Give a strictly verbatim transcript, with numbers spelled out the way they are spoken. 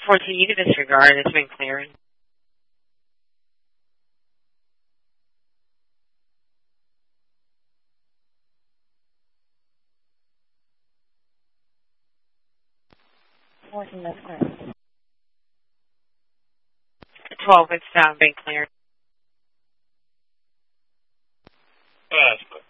fourteen, you can disregard. It's been cleared. fourteen, that's cleared. twelve, it's uh, been cleared. Uh,